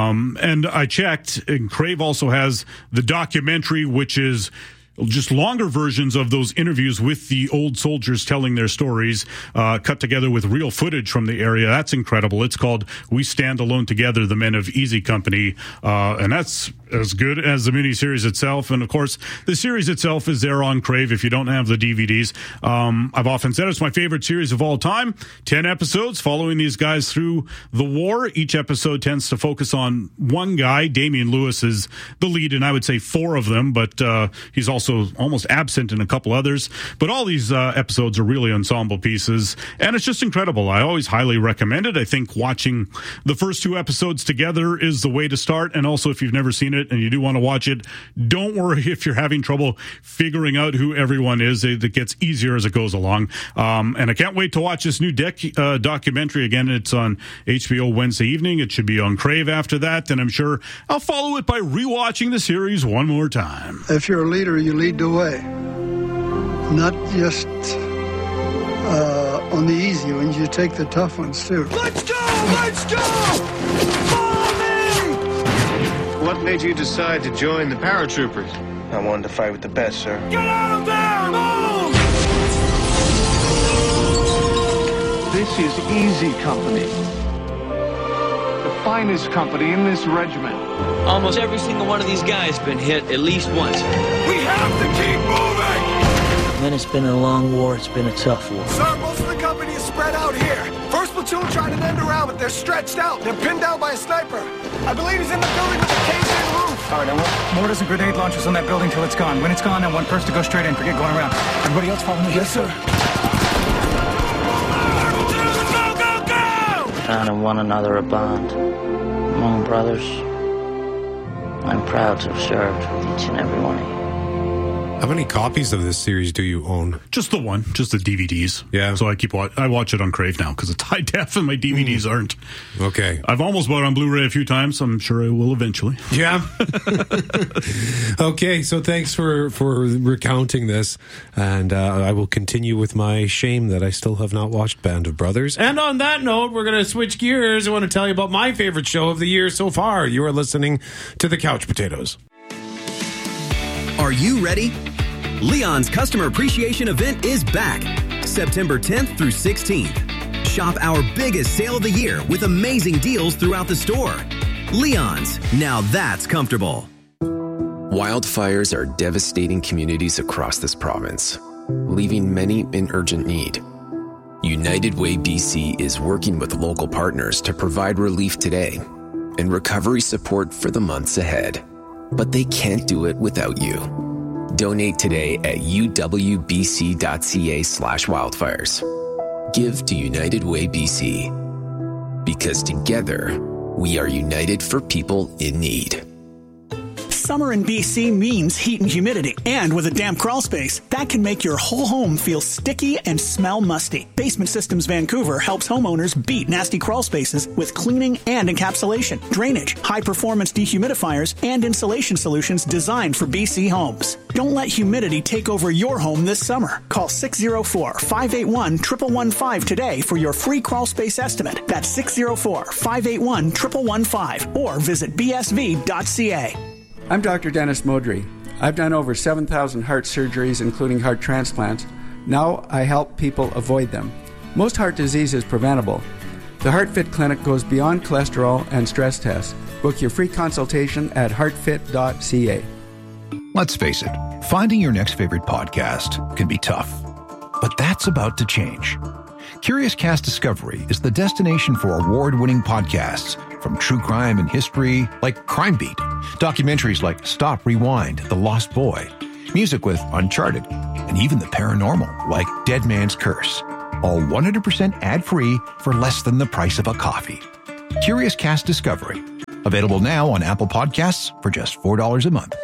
And I checked, and Crave also has the documentary, which is just longer versions of those interviews with the old soldiers telling their stories, cut together with real footage from the area. That's incredible. It's called We Stand Alone Together, The Men of Easy Company. And that's as good as the miniseries itself. And of course, the series itself is there on Crave if you don't have the DVDs. I've often said it's my favorite series of all time. 10 episodes following these guys through the war. Each episode tends to focus on one guy. Damian Lewis is the lead, and I would say 4 of them, but he's also almost absent in a couple others. But all these episodes are really ensemble pieces, and it's just incredible. I always highly recommend it. I think watching the first 2 episodes together is the way to start. And also, if you've never seen it and you do want to watch it, don't worry if you're having trouble figuring out who everyone is. It gets easier as it goes along. And I can't wait to watch this new documentary again. It's on HBO Wednesday evening. It should be on Crave after that. And I'm sure I'll follow it by rewatching the series one more time. If you're a leader, you lead the way. Not just on the easy ones, you take the tough ones too. Let's go! Let's go! Follow me! What made you decide to join the paratroopers? I wanted to fight with the best, sir. Get out of there! Move! This is Easy Company. The finest company in this regiment. Almost every single one of these guys has been hit at least once. We have to keep moving! Man, it's been a long war. It's been a tough war. Sir, most of the company is spread out here. First platoon tried to end around, but they're stretched out. They're pinned down by a sniper. I believe he's in the building with a caved-in roof. All right, now mortars and grenade launchers on that building till it's gone. When it's gone, I want first to go straight in. Forget going around. Everybody else follow me? Yes, sir. Found in one another a bond among brothers. I'm proud to have served with each and every one of you. How many copies of this series do you own? Just the one, just the DVDs. Yeah. So I watch it on Crave now because it's high def and my DVDs aren't. Okay. I've almost bought it on Blu-ray a few times. I'm sure I will eventually. Yeah. Okay. So thanks for recounting this. And I will continue with my shame that I still have not watched Band of Brothers. And on that note, we're going to switch gears. I want to tell you about my favorite show of the year so far. You are listening to The Couch Potatoes. Are you ready? Leon's Customer Appreciation Event is back, September 10th through 16th. Shop our biggest sale of the year with amazing deals throughout the store. Leon's, now that's comfortable. Wildfires are devastating communities across this province, leaving many in urgent need. United Way BC is working with local partners to provide relief today and recovery support for the months ahead. But they can't do it without you. Donate today at uwbc.ca/wildfires. Give to United Way BC. Because together, we are united for people in need. Summer in BC means heat and humidity. And with a damp crawl space, that can make your whole home feel sticky and smell musty. Basement Systems Vancouver helps homeowners beat nasty crawl spaces with cleaning and encapsulation, drainage, high-performance dehumidifiers, and insulation solutions designed for BC homes. Don't let humidity take over your home this summer. Call 604-581-1115 today for your free crawl space estimate. That's 604-581-1115 or visit bsv.ca. I'm Dr. Dennis Modry. I've done over 7,000 heart surgeries, including heart transplants. Now I help people avoid them. Most heart disease is preventable. The HeartFit Clinic goes beyond cholesterol and stress tests. Book your free consultation at heartfit.ca. Let's face it, finding your next favorite podcast can be tough. But that's about to change. Curious Cast Discovery is the destination for award-winning podcasts from true crime and history like Crime Beat, documentaries like Stop, Rewind, The Lost Boy, music with Uncharted, and even the paranormal like Dead Man's Curse. All 100% ad-free for less than the price of a coffee. Curious Cast Discovery. Available now on Apple Podcasts for just $4 a month.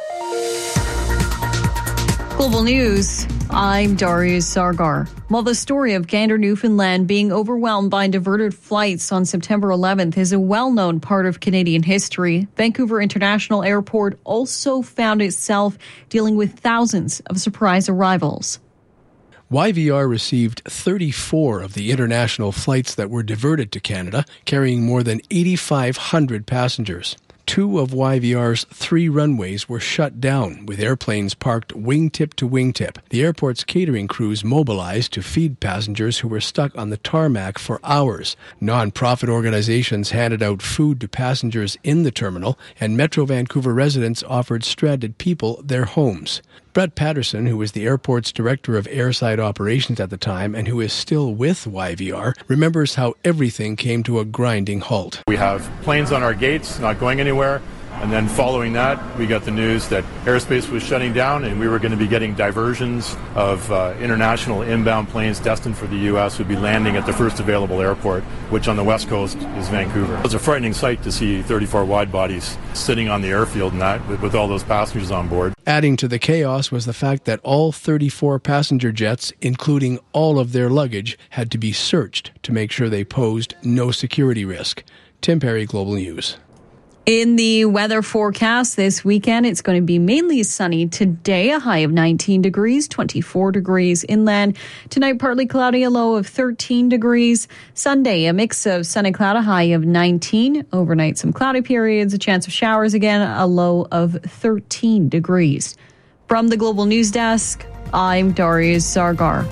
Global News, I'm Darius Sargar. While the story of Gander, Newfoundland being overwhelmed by diverted flights on September 11th is a well-known part of Canadian history, Vancouver International Airport also found itself dealing with thousands of surprise arrivals. YVR received 34 of the international flights that were diverted to Canada, carrying more than 8,500 passengers. 2 of YVR's 3 runways were shut down, with airplanes parked wingtip to wingtip. The airport's catering crews mobilized to feed passengers who were stuck on the tarmac for hours. Non-profit organizations handed out food to passengers in the terminal, and Metro Vancouver residents offered stranded people their homes. Brett Patterson, who was the airport's director of airside operations at the time and who is still with YVR, remembers how everything came to a grinding halt. We have planes on our gates not going anywhere, and then following that we got the news that airspace was shutting down and we were going to be getting diversions of international inbound planes destined for the U.S. would be landing at the first available airport, which on the west coast is Vancouver. It was a frightening sight to see 34 wide bodies sitting on the airfield and that with all those passengers on board. Adding to the chaos was the fact that all 34 passenger jets, including all of their luggage, had to be searched to make sure they posed no security risk. Tim Perry, Global News. In the weather forecast this weekend, it's going to be mainly sunny today, a high of 19 degrees, 24 degrees inland. Tonight, partly cloudy, a low of 13 degrees. Sunday, a mix of sun and cloud, a high of 19. Overnight, some cloudy periods, a chance of showers again, a low of 13 degrees. From the Global News Desk, I'm Darius Sargar.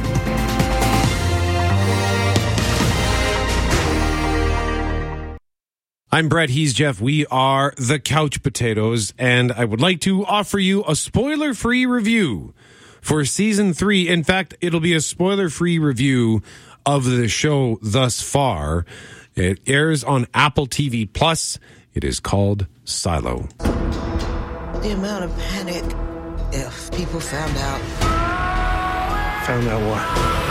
I'm Brett, he's Jeff. We are the Couch Potatoes, and I would like to offer you a spoiler-free review for Season 3. In fact, it'll be a spoiler-free review of the show thus far. It airs on Apple TV+. It is called Silo. The amount of panic if people found out. Found out what?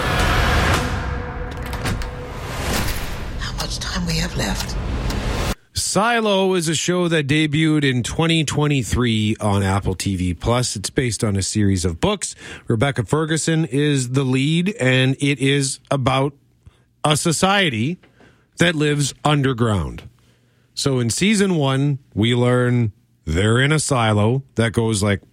How much time we have left. Silo is a show that debuted in 2023 on Apple TV+. It's based on a series of books. Rebecca Ferguson is the lead, and it is about a society that lives underground. So in Season 1, we learn they're in a silo that goes like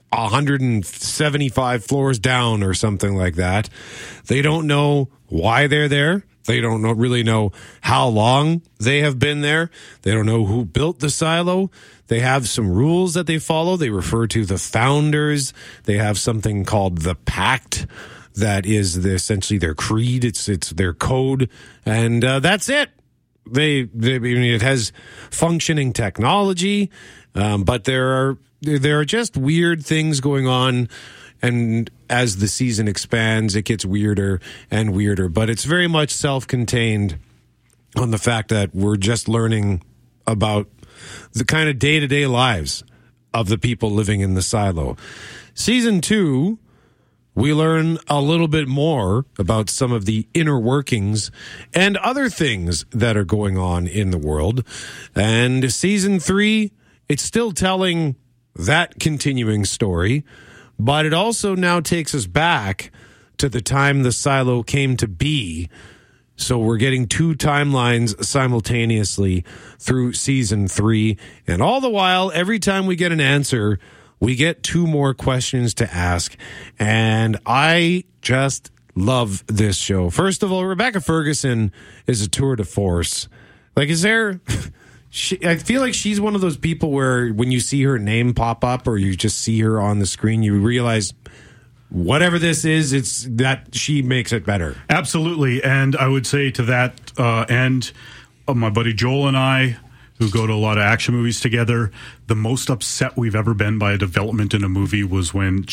175 floors down or something like that. They don't know why they're there. They don't really know how long they have been there. They don't know who built the silo. They have some rules that they follow. They refer to the founders. They have something called the Pact that is essentially their creed. It's their code. And that's it. It has functioning technology, but there are just weird things going on. And as the season expands, it gets weirder and weirder. But it's very much self-contained on the fact that we're just learning about the kind of day-to-day lives of the people living in the silo. Season 2, we learn a little bit more about some of the inner workings and other things that are going on in the world. And Season 3, it's still telling that continuing story, but it also now takes us back to the time the silo came to be. So we're getting 2 timelines simultaneously through season 3. And all the while, every time we get an answer, we get 2 more questions to ask. And I just love this show. First of all, Rebecca Ferguson is a tour de force. Like, is there... I feel like she's one of those people where when you see her name pop up or you just see her on the screen, you realize... whatever this is, it's that she makes it better. Absolutely. And I would say to that end, my buddy Joel and I, who go to a lot of action movies together, the most upset we've ever been by a development in a movie was when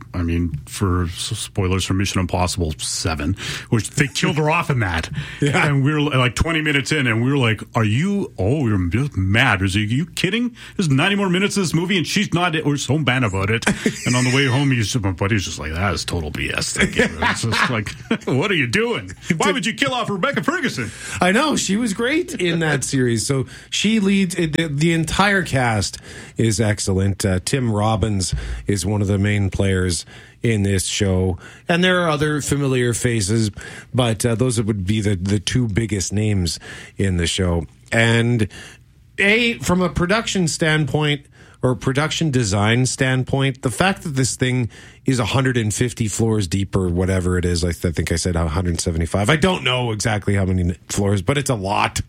for spoilers for Mission Impossible 7, which they killed her off in that. Yeah. And we were like 20 minutes in, and we were like, we were just mad. Are you kidding? There's 90 more minutes of this movie, and she's not, we're so mad about it. And on the way home, my buddy's just like, that is total BS. It's just like, what are you doing? Why would you kill off Rebecca Ferguson? I know, she was great in that series. So she leads, the entire cast is excellent. Tim Robbins is one of the main players in this show, and there are other familiar faces, but those would be the 2 biggest names in the show. And from a production standpoint or production design standpoint, the fact that this thing is 150 floors deep or whatever it is, I think I said 175. I don't know exactly how many floors, but it's a lot.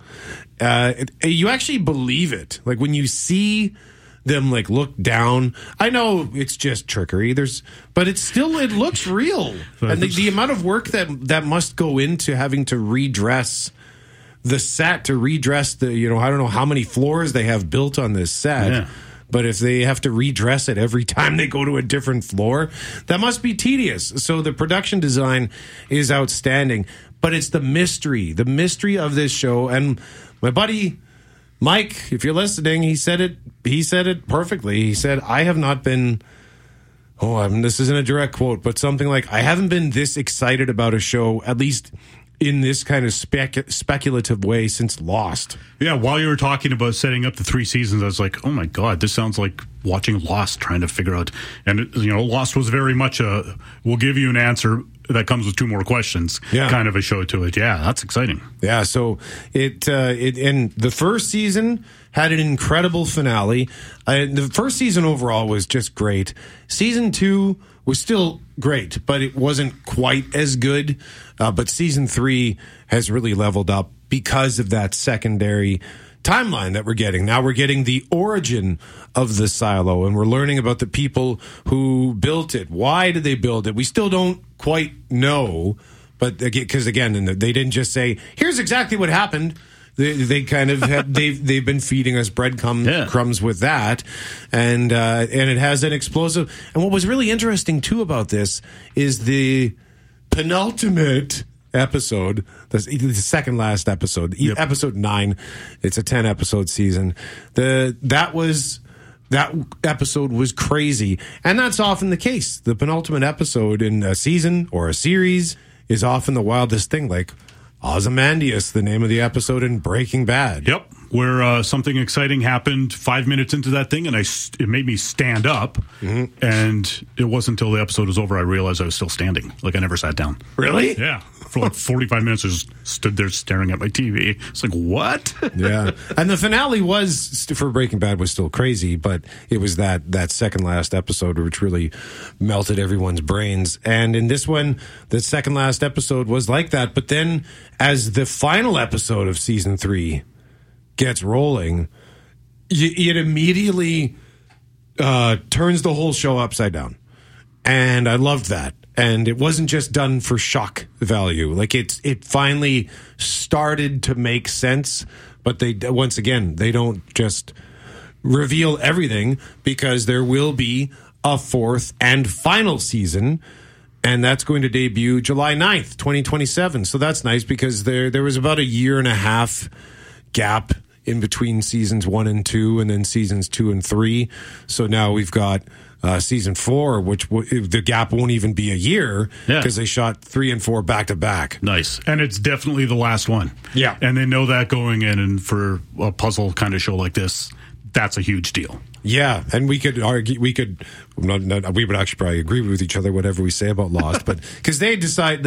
You actually believe it. Like when you see them like look down, I know it's just trickery, but it looks real. And the amount of work that must go into having to redress the set, to redress the, I don't know how many floors they have built on this set. Yeah. But if they have to redress it every time they go to a different floor, that must be tedious. So the production design is outstanding, but it's the mystery of this show. And my buddy Mike, if you're listening, he said it perfectly. He said, I have not been, this isn't a direct quote, but something like, I haven't been this excited about a show, at least in this kind of speculative way, since Lost. Yeah, while you were talking about setting up the 3 seasons, I was like, oh my God, this sounds like watching Lost, trying to figure out. And, Lost was very much we'll give you an answer that comes with 2 more questions kind of a show to it. Yeah, that's exciting. Yeah, so it and the first season had an incredible finale. The first season overall was just great. Season 2 was still great, but it wasn't quite as good. But season 3 has really leveled up because of that secondary timeline that we're getting. Now we're getting the origin of the silo, and we're learning about the people who built it. Why did they build it? We still don't quite know, but because again, they didn't just say, here's exactly what happened. They kind of they've been feeding us breadcrumbs with that, and it has an explosive. And what was really interesting too about this is the penultimate episode, the second last episode, episode 9. It's a 10 episode season. That episode was crazy, and that's often the case. The penultimate episode in a season or a series is often the wildest thing, like Ozymandias, the name of the episode in Breaking Bad. Yep, where something exciting happened 5 minutes into that thing, and it made me stand up, and it wasn't until the episode was over I realized I was still standing. Like, I never sat down. Really? Yeah. For like 45 minutes, I just stood there staring at my TV. It's like, what? Yeah. And the finale for Breaking Bad was still crazy, but it was that second last episode which really melted everyone's brains. And in this one, the second last episode was like that. But then as the final episode of season 3 gets rolling, it immediately turns the whole show upside down. And I loved that. And it wasn't just done for shock value. Like it finally started to make sense, but they don't just reveal everything, because there will be a 4th and final season, and that's going to debut July 9th, 2027. So that's nice, because there was about a 1.5 year gap in between seasons 1 and 2, and then seasons 2 and 3. So now we've got season 4, which the gap won't even be a year, because they shot 3 and 4 back to back. Nice. And it's definitely the last one. Yeah. And they know that going in, and for a puzzle kind of show like this, that's a huge deal. Yeah, and we could argue, we would actually probably agree with each other, whatever we say about Lost, but because they decide,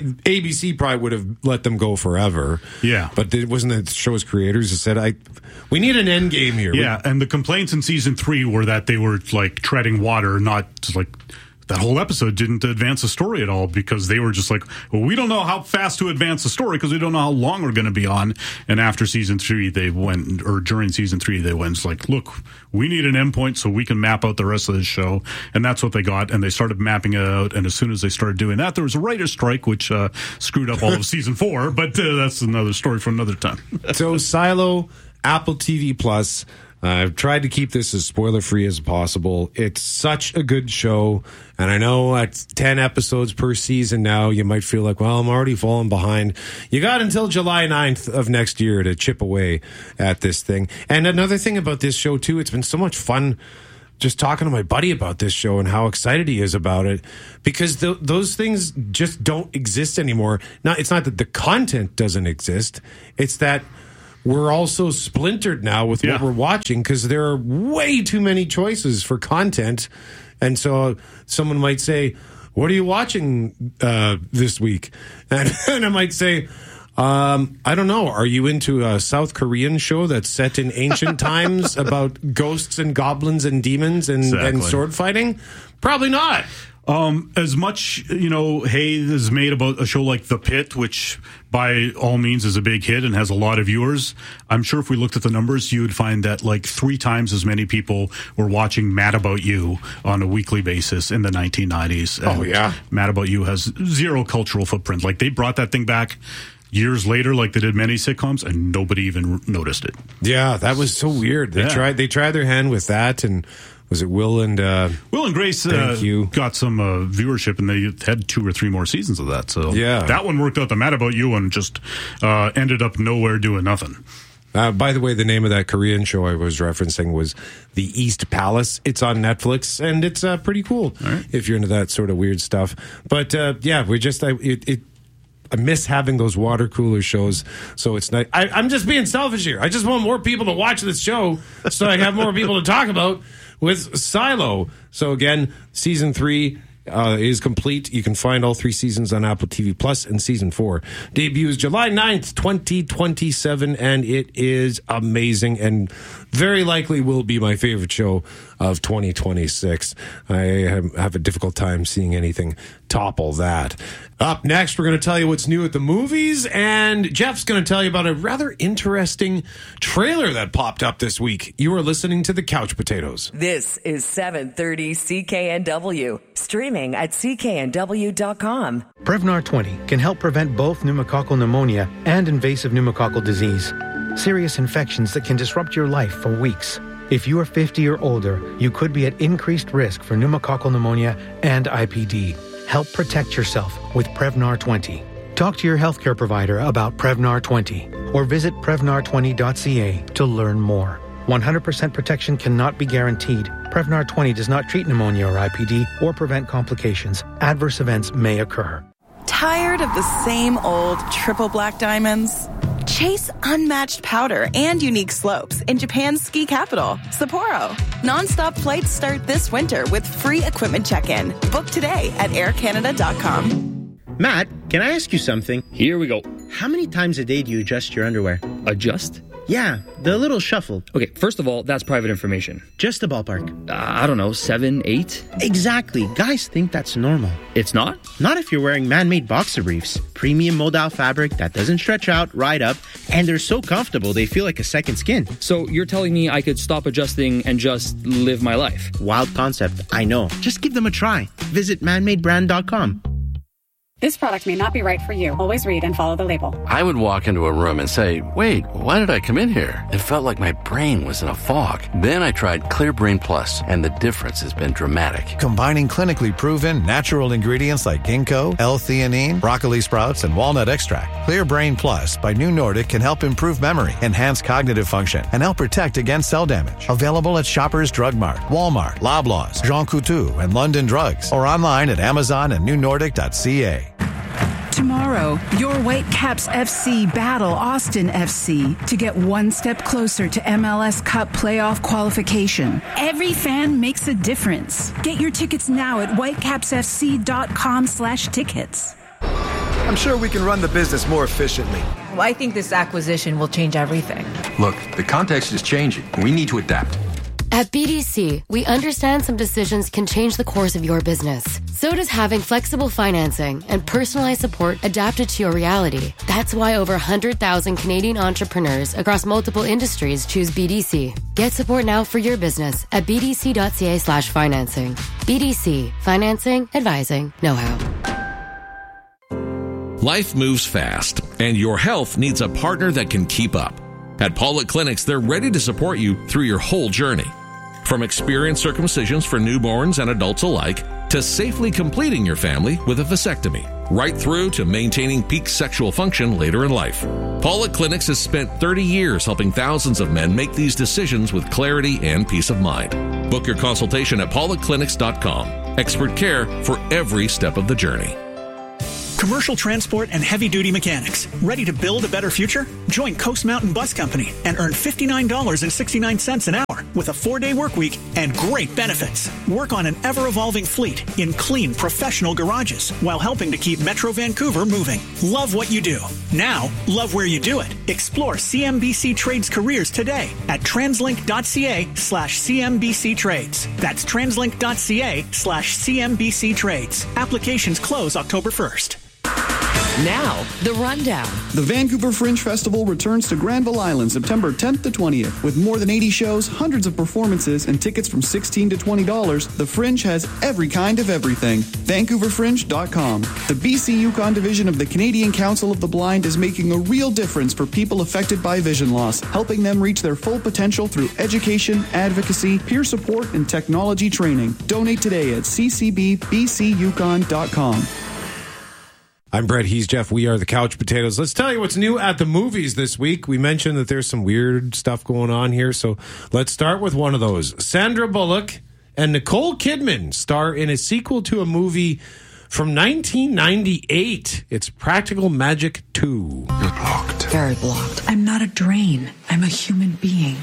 ABC probably would have let them go forever. Yeah. But it wasn't the show's creators who said, we need an end game here. Yeah, and the complaints in season 3 were that they were like treading water, not like that whole episode didn't advance the story at all because they were just like, well, we don't know how fast to advance the story because we don't know how long we're going to be on. And after season 3, during season 3, they went like, look, we need an endpoint so we can map out the rest of this show. And that's what they got. And they started mapping it out. And as soon as they started doing that, there was a writer's strike, which screwed up all of season 4. But that's another story for another time. So Silo, Apple TV Plus. I've tried to keep this as spoiler-free as possible. It's such a good show, and I know at 10 episodes per season now, you might feel like, well, I'm already falling behind. You got until July 9th of next year to chip away at this thing. And another thing about this show, too, it's been so much fun just talking to my buddy about this show and how excited he is about it, because those things just don't exist anymore. Now, it's not that the content doesn't exist, it's that we're also splintered now with what we're watching because there are way too many choices for content. And so someone might say, what are you watching this week? And I might say, I don't know. Are you into a South Korean show that's set in ancient times about ghosts and goblins and demons and sword fighting? Probably not. As much, hay is made about a show like The Pit, which by all means is a big hit and has a lot of viewers. I'm sure if we looked at the numbers, you would find that like 3 times as many people were watching Mad About You on a weekly basis in the 1990s. And Mad About You has zero cultural footprint. Like they brought that thing back years later, like they did many sitcoms, and nobody even noticed it. Yeah, that was so weird. They tried their hand with that, and was it Will and Grace got some viewership, and they had 2 or 3 more seasons of that. So that one worked out. The Mad About You one just ended up nowhere doing nothing. By the way, the name of that Korean show I was referencing was The East Palace. It's on Netflix, and it's pretty cool if you're into that sort of weird stuff. But we just I miss having those water cooler shows, so it's nice. I'm just being selfish here. I just want more people to watch this show so I have more people to talk about with Silo. So again, season 3 is complete. You can find all 3 seasons on Apple TV Plus, and season 4 debuts July 9th, 2027, and it is amazing and very likely will be my favorite show of 2026. I have a difficult time seeing anything topple that. Up next, we're going to tell you what's new at the movies, and Jeff's going to tell you about a rather interesting trailer that popped up this week. You are listening to The Couch Potatoes. This is 730 CKNW, streaming at cknw.com. Prevnar 20 can help prevent both pneumococcal pneumonia and invasive pneumococcal disease, serious infections that can disrupt your life for weeks. If you are 50 or older, you could be at increased risk for pneumococcal pneumonia and IPD. Help protect yourself with Prevnar 20. Talk to your healthcare provider about Prevnar 20 or visit Prevnar20.ca to learn more. 100% protection cannot be guaranteed. Prevnar 20 does not treat pneumonia or IPD or prevent complications. Adverse events may occur. Tired of the same old triple black diamonds? Chase unmatched powder and unique slopes in Japan's ski capital, Sapporo. Non-stop flights start this winter with free equipment check-in. Book today at aircanada.com. Matt, can I ask you something? Here we go. How many times a day do you adjust your underwear? Adjust? Yeah, the little shuffle. Okay, first of all, that's private information. Just a ballpark. I don't know, 7, 8? Exactly. Guys think that's normal. It's not? Not if you're wearing man-made boxer briefs. Premium modal fabric that doesn't stretch out, right up, and they're so comfortable they feel like a second skin. So you're telling me I could stop adjusting and just live my life? Wild concept, I know. Just give them a try. Visit manmadebrand.com. This product may not be right for you. Always read and follow the label. I would walk into a room and say, wait, why did I come in here? It felt like my brain was in a fog. Then I tried Clear Brain Plus, and the difference has been dramatic. Combining clinically proven natural ingredients like ginkgo, L-theanine, broccoli sprouts, and walnut extract, Clear Brain Plus by New Nordic can help improve memory, enhance cognitive function, and help protect against cell damage. Available at Shoppers Drug Mart, Walmart, Loblaws, Jean Coutu, and London Drugs, or online at Amazon and newnordic.ca. Tomorrow, your Whitecaps FC battle Austin FC to get one step closer to MLS Cup playoff qualification. Every fan makes a difference. Get your tickets now at whitecapsfc.com/tickets. I'm sure we can run the business more efficiently. Well, I think this acquisition will change everything. Look, the context is changing. We need to adapt. At BDC, we understand some decisions can change the course of your business. So does having flexible financing and personalized support adapted to your reality. That's why over 100,000 Canadian entrepreneurs across multiple industries choose BDC. Get support now for your business at bdc.ca/financing. BDC. Financing, advising, know-how. Life moves fast, and your health needs a partner that can keep up. At Pollock Clinics, they're ready to support you through your whole journey. From experienced circumcisions for newborns and adults alike, to safely completing your family with a vasectomy, right through to maintaining peak sexual function later in life. Pollock Clinics has spent 30 years helping thousands of men make these decisions with clarity and peace of mind. Book your consultation at pollockclinics.com. Expert care for every step of the journey. Commercial transport and heavy-duty mechanics. Ready to build a better future? Join Coast Mountain Bus Company and earn $59.69 an hour with a 4-day work week and great benefits. Work on an ever-evolving fleet in clean, professional garages while helping to keep Metro Vancouver moving. Love what you do. Now, love where you do it. Explore CMBC Trades careers today at translink.ca/CMBC Trades. That's translink.ca/CMBC Trades. Applications close October 1st. Now, the rundown. The Vancouver Fringe Festival returns to Granville Island September 10th to 20th. With more than 80 shows, hundreds of performances, and tickets from $16 to $20, the Fringe has every kind of everything. VancouverFringe.com. The BC Yukon division of the Canadian Council of the Blind is making a real difference for people affected by vision loss, helping them reach their full potential through education, advocacy, peer support, and technology training. Donate today at ccbbcyukon.com. I'm Brett, he's Jeff, we are the Couch Potatoes. Let's tell you what's new at the movies this week. We mentioned that there's some weird stuff going on here, so let's start with one of those. Sandra Bullock and Nicole Kidman star in a sequel to a movie from 1998. It's Practical Magic 2. You're blocked. Very blocked. I'm not a drain. I'm a human being.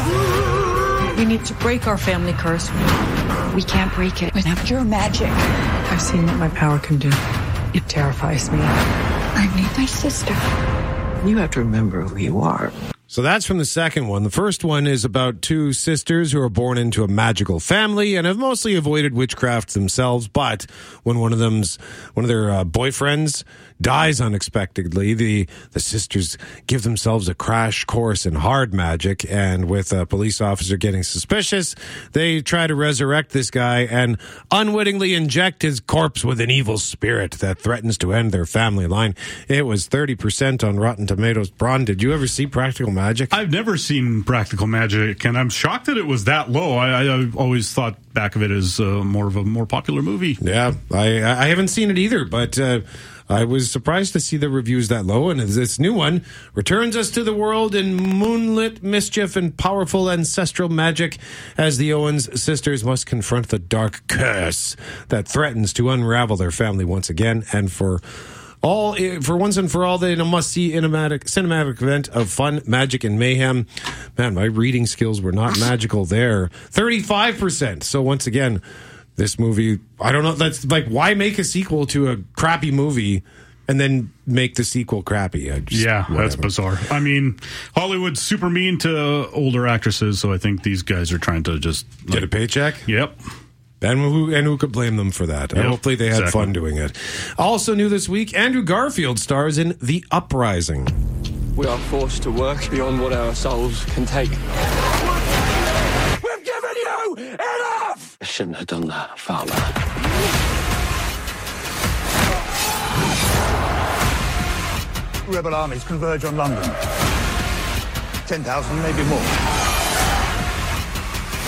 We need to break our family curse. We can't break it without your magic. I've seen what my power can do. It terrifies me. I need my sister. You have to remember who you are. So that's from the second one. The first one is about two sisters who are born into a magical family and have mostly avoided witchcraft themselves. But when one of their boyfriends dies unexpectedly, the sisters give themselves a crash course in hard magic. And with a police officer getting suspicious, they try to resurrect this guy and unwittingly inject his corpse with an evil spirit that threatens to end their family line. It was 30% on Rotten Tomatoes. Bron, did you ever see Practical Magic? I've never seen Practical Magic, and I'm shocked that it was that low. I always thought back of it as more popular movie. Yeah, I haven't seen it either, but I was surprised to see the reviews that low. And this new one returns us to the world in moonlit mischief and powerful ancestral magic as the Owens sisters must confront the dark curse that threatens to unravel their family once again. And for once and for all, they must-see cinematic event of fun, magic, and mayhem. Man, my reading skills were not magical there. 35%. So once again, this movie, I don't know, that's like, why make a sequel to a crappy movie and then make the sequel crappy? That's bizarre. I mean, Hollywood's super mean to older actresses, so I think these guys are trying to just get a paycheck? Yep. And who could blame them for that? Yep, hopefully they had fun doing it. Also new this week, Andrew Garfield stars in The Uprising. We are forced to work beyond what our souls can take. We've given you enough! I shouldn't have done that, Father. Rebel armies converge on London. 10,000, maybe more.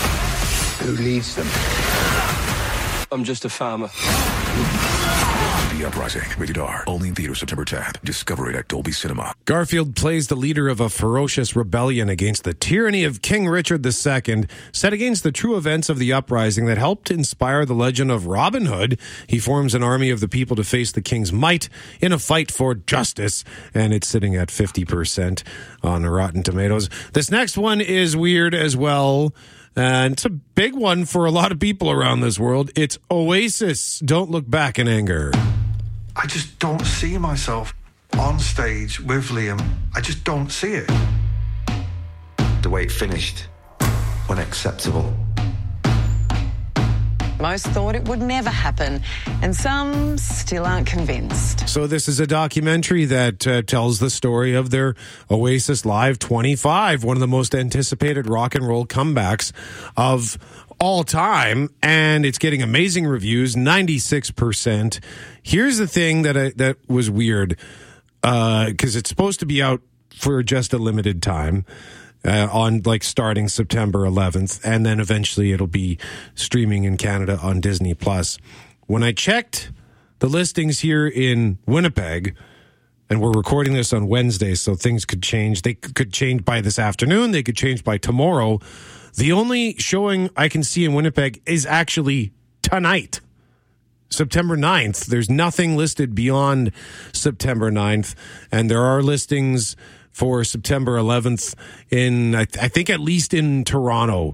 Who leads them? I'm just a farmer. The Uprising. Rated R. Only in theaters September 10th. Discover it at Dolby Cinema. Garfield plays the leader of a ferocious rebellion against the tyranny of King Richard II, set against the true events of the uprising that helped inspire the legend of Robin Hood. He forms an army of the people to face the king's might in a fight for justice, and it's sitting at 50% on Rotten Tomatoes. This next one is weird as well, and it's a big one for a lot of people around this world. It's Oasis, Don't Look Back in Anger. I just don't see myself on stage with Liam. I just don't see it. The way it finished, unacceptable. Most thought it would never happen, and some still aren't convinced. So this is a documentary that tells the story of their Oasis Live 25, one of the most anticipated rock and roll comebacks of all time, and it's getting amazing reviews, 96%. Here's the thing that was weird, because it's supposed to be out for just a limited time. On starting September 11th, and then eventually it'll be streaming in Canada on Disney Plus. When I checked the listings here in Winnipeg, and we're recording this on Wednesday, so things could change. They could change by this afternoon. They could change by tomorrow. The only showing I can see in Winnipeg is actually tonight, September 9th. There's nothing listed beyond September 9th, and there are listings for September 11th in, I think, at least in Toronto.